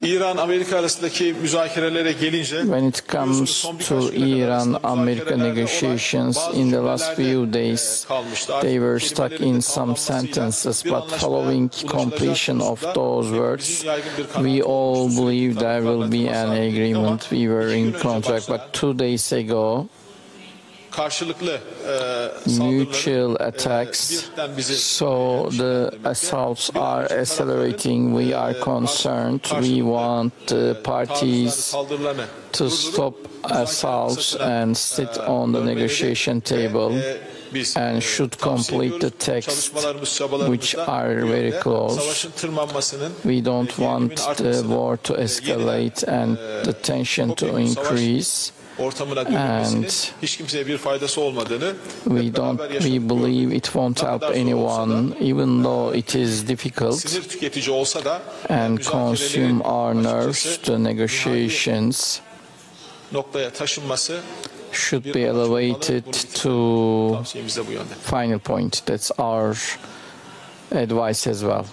İran-Amerika arasındaki müzakerelere gelince, when it comes to Iran-America negotiations, in the last few days they were stuck in some sentences, but following completion of those words, we all believe there will be an agreement. We were in contract, but 2 days ago, mutual attacks, so the assaults are accelerating. We are concerned. We want the parties to stop assaults and sit on the negotiation table and should complete the text, which are very close. We don't want the war to escalate and the tension to increase. And we believe it won't help anyone, even though it is difficult and consume our nerves. The negotiations should be elevated to final point. That's our advice as well.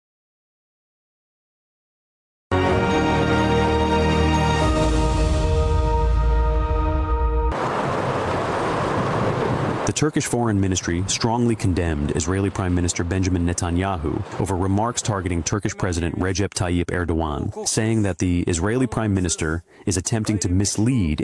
The Turkish Foreign Ministry strongly condemned Israeli Prime Minister Benjamin Netanyahu over remarks targeting Turkish President Recep Tayyip Erdogan, saying that the Israeli Prime Minister is attempting to mislead